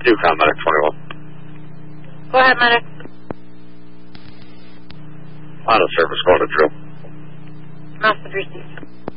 Yukon Medic 21. Go ahead, medic. Auto service, going to drill. Message received.